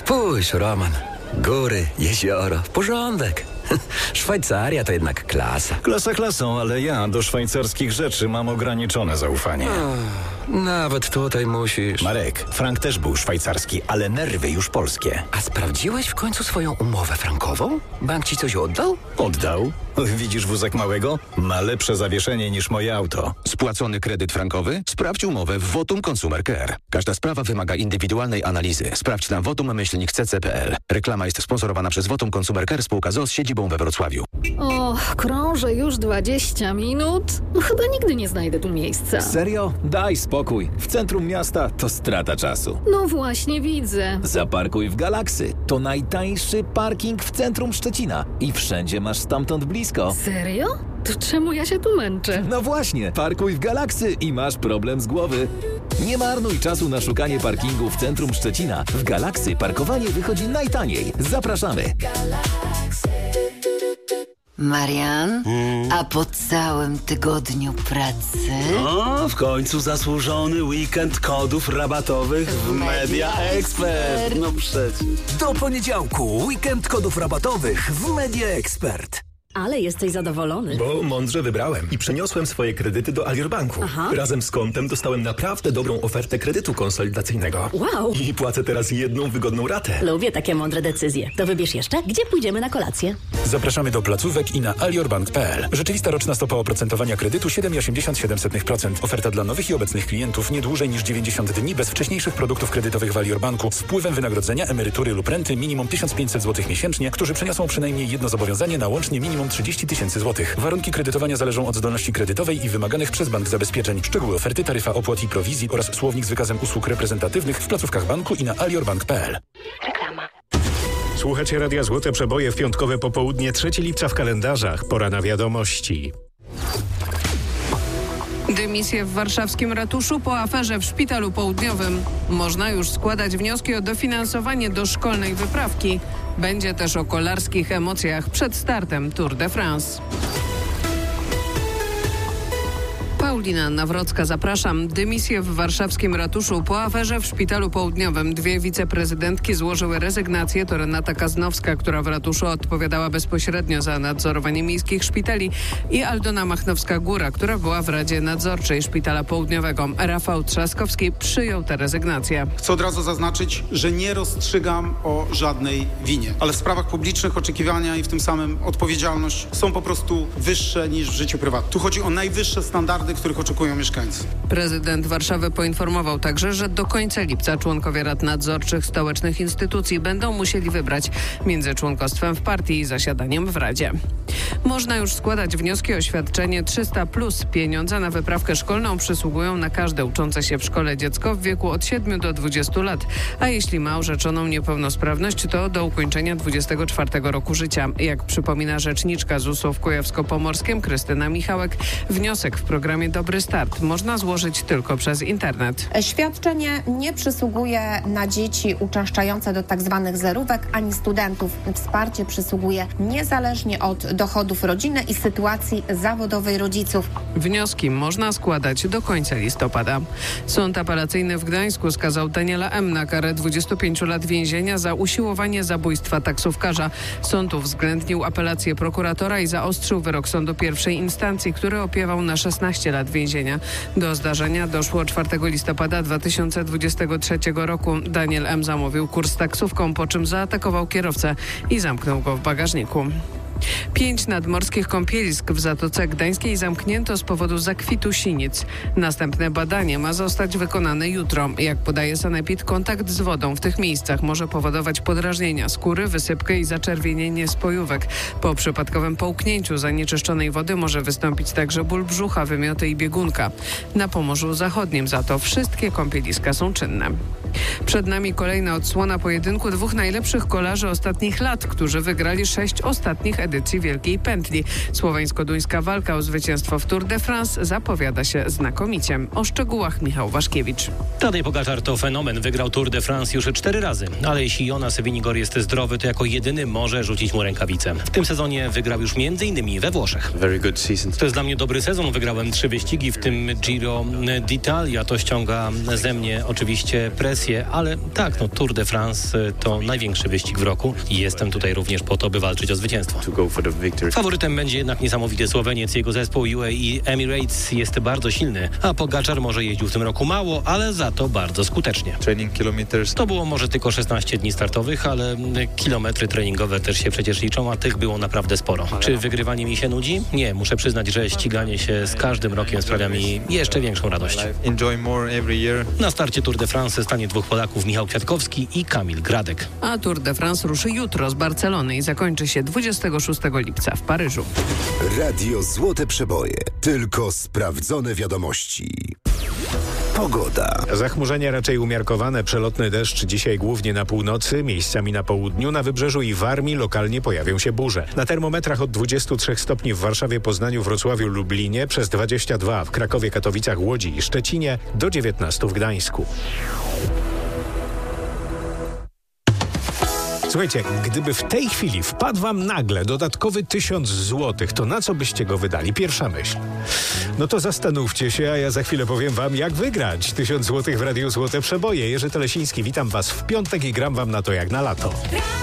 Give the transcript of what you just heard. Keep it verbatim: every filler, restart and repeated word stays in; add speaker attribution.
Speaker 1: Spójrz, Roman. Góry, jezioro, porządek. Szwajcaria to jednak klasa.
Speaker 2: Klasa klasą, ale ja do szwajcarskich rzeczy mam ograniczone zaufanie.
Speaker 1: O, nawet tutaj musisz...
Speaker 2: Marek, frank też był szwajcarski, ale nerwy już polskie.
Speaker 1: A sprawdziłeś w końcu swoją umowę frankową? Bank ci coś oddał?
Speaker 2: Oddał? Widzisz wózek małego? Ma lepsze zawieszenie niż moje auto.
Speaker 3: Spłacony kredyt frankowy? Sprawdź umowę w Votum Consumer Care. Każda sprawa wymaga indywidualnej analizy. Sprawdź na votum myślnik c c kropka p l. Reklama jest sponsorowana przez Votum Consumer Care, spółka z o o z siedzibą we Wrocławiu.
Speaker 4: O, krążę już dwadzieścia minut. No chyba nigdy nie znajdę tu miejsca.
Speaker 5: Serio? Daj spokój. W centrum miasta to strata czasu.
Speaker 4: No właśnie widzę.
Speaker 5: Zaparkuj w Galaxy. To najtańszy parking w centrum Szczecina. I wszędzie masz stamtąd blisko.
Speaker 4: Serio? To czemu ja się tu męczę?
Speaker 5: No właśnie, parkuj w Galaxy i masz problem z głowy. Nie marnuj czasu na szukanie parkingu w centrum Szczecina. W Galaxy parkowanie wychodzi najtaniej. Zapraszamy.
Speaker 6: Marian, hmm. a po całym tygodniu pracy...
Speaker 7: No, w końcu zasłużony weekend kodów rabatowych w Media Expert. No przecież.
Speaker 8: Do poniedziałku weekend kodów rabatowych w Media Expert.
Speaker 9: Ale jesteś zadowolony.
Speaker 10: Bo mądrze wybrałem i przeniosłem swoje kredyty do Alior Banku.
Speaker 9: Aha.
Speaker 10: Razem z kontem dostałem naprawdę dobrą ofertę kredytu konsolidacyjnego.
Speaker 9: Wow.
Speaker 10: I płacę teraz jedną wygodną ratę.
Speaker 9: Lubię takie mądre decyzje. To wybierz jeszcze, gdzie pójdziemy na kolację.
Speaker 11: Zapraszamy do placówek i na aliorbank kropka p l. Rzeczywista roczna stopa oprocentowania kredytu siedem przecinek osiemdziesiąt siedem procent. Oferta dla nowych i obecnych klientów nie dłużej niż dziewięćdziesiąt dni bez wcześniejszych produktów kredytowych w Alior Banku z wpływem wynagrodzenia, emerytury lub renty minimum tysiąc pięćset złotych miesięcznie, którzy przeniosą przynajmniej jedno zobowiązanie na łącznie minimum trzydzieści tysięcy złotych. Warunki kredytowania zależą od zdolności kredytowej i wymaganych przez bank zabezpieczeń. Szczegóły oferty, taryfa opłat i prowizji oraz słownik z wykazem usług reprezentatywnych w placówkach banku i na aliorbank kropka p l.
Speaker 12: Reklama. Słuchacie Radia Złote Przeboje w piątkowe popołudnie, trzeciego lipca w kalendarzach. Pora na wiadomości.
Speaker 13: Dymisję w warszawskim ratuszu po aferze w Szpitalu Południowym. Można już składać wnioski o dofinansowanie do szkolnej wyprawki. Będzie też o kolarskich emocjach przed startem Tour de France. Paulina Nawrocka, zapraszam. Dymisję w warszawskim ratuszu po aferze w Szpitalu Południowym. Dwie wiceprezydentki złożyły rezygnację. To Renata Kaznowska, która w ratuszu odpowiadała bezpośrednio za nadzorowanie miejskich szpitali, i Aldona Machnowska-Góra, która była w Radzie Nadzorczej Szpitala Południowego. Rafał Trzaskowski przyjął tę rezygnację.
Speaker 14: Chcę od razu zaznaczyć, że nie rozstrzygam o żadnej winie, ale w sprawach publicznych oczekiwania i w tym samym odpowiedzialność są po prostu wyższe niż w życiu prywatnym. Tu chodzi o najwyższe standardy, których oczekują mieszkańcy.
Speaker 13: Prezydent Warszawy poinformował także, że do końca lipca członkowie rad nadzorczych stołecznych instytucji będą musieli wybrać między członkostwem w partii i zasiadaniem w Radzie. Można już składać wnioski o świadczenie trzysta plus. Pieniądze na wyprawkę szkolną przysługują na każde uczące się w szkole dziecko w wieku od siedmiu do dwudziestu lat, a jeśli ma orzeczoną niepełnosprawność, to do ukończenia dwudziestego czwartego roku życia. Jak przypomina rzeczniczka Z U S u w Kujawsko-Pomorskim Krystyna Michałek, wniosek w programie Dobry Start można złożyć tylko przez internet.
Speaker 15: Świadczenie nie przysługuje na dzieci uczęszczające do tak zwanych zerówek ani studentów. Wsparcie przysługuje niezależnie od dochodów rodziny i sytuacji zawodowej rodziców.
Speaker 13: Wnioski można składać do końca listopada. Sąd apelacyjny w Gdańsku skazał Daniela M. na karę dwudziestu pięciu lat więzienia za usiłowanie zabójstwa taksówkarza. Sąd uwzględnił apelację prokuratora i zaostrzył wyrok sądu pierwszej instancji, który opiewał na szesnaście lat więzienia. Do zdarzenia doszło czwartego listopada dwa tysiące dwudziestego trzeciego roku. Daniel M. zamówił kurs taksówką, po czym zaatakował kierowcę i zamknął go w bagażniku. Pięć nadmorskich kąpielisk w Zatoce Gdańskiej zamknięto z powodu zakwitu sinic. Następne badanie ma zostać wykonane jutro. Jak podaje Sanepid, kontakt z wodą w tych miejscach może powodować podrażnienia skóry, wysypkę i zaczerwienienie spojówek. Po przypadkowym połknięciu zanieczyszczonej wody może wystąpić także ból brzucha, wymioty i biegunka. Na Pomorzu Zachodnim za to wszystkie kąpieliska są czynne. Przed nami kolejna odsłona pojedynku dwóch najlepszych kolarzy ostatnich lat, którzy wygrali sześć ostatnich edycji Wielkiej Pętli. Słoweńsko-duńska walka o zwycięstwo w Tour de France zapowiada się znakomicie. O szczegółach Michał Waszkiewicz.
Speaker 16: Tadej Pogaczar to fenomen. Wygrał Tour de France już cztery razy. Ale jeśli Jonas Vingegaard jest zdrowy, to jako jedyny może rzucić mu rękawicę. W tym sezonie wygrał już między innymi we Włoszech.
Speaker 17: Very good season.
Speaker 16: To jest dla mnie dobry sezon. Wygrałem trzy wyścigi, w tym Giro d'Italia. To ściąga ze mnie oczywiście presję wersje, ale tak, no Tour de France to największy wyścig w roku i jestem tutaj również po to, by walczyć o zwycięstwo. Faworytem będzie jednak niesamowity Słoweniec. Jego zespół U A E Emirates jest bardzo silny, a Pogaczar może jeździł w tym roku mało, ale za to bardzo skutecznie. To było może tylko szesnaście dni startowych, ale kilometry treningowe też się przecież liczą, a tych było naprawdę sporo. Czy wygrywanie mi się nudzi? Nie, muszę przyznać, że ściganie się z każdym rokiem sprawia mi jeszcze większą radość. Na starcie Tour de France stanie dwóch Polaków, Michał Kwiatkowski i Kamil Gradek.
Speaker 13: A Tour de France ruszy jutro z Barcelony i zakończy się dwudziestego szóstego lipca w Paryżu.
Speaker 17: Radio Złote Przeboje. Tylko sprawdzone wiadomości. Pogoda.
Speaker 12: Zachmurzenie raczej umiarkowane, przelotny deszcz dzisiaj głównie na północy, miejscami na południu, na wybrzeżu i Warmii lokalnie pojawią się burze. Na termometrach od dwudziestu trzech stopni w Warszawie, Poznaniu, Wrocławiu, Lublinie, przez dwadzieścia dwa w Krakowie, Katowicach, Łodzi i Szczecinie, do dziewiętnastu w Gdańsku. Słuchajcie, gdyby w tej chwili wpadł wam nagle dodatkowy tysiąc złotych, to na co byście go wydali? Pierwsza myśl. No to zastanówcie się, a ja za chwilę powiem wam, jak wygrać tysiąc złotych w Radiu Złote Przeboje. Jerzy Telesiński, witam was w piątek i gram wam na to jak na lato.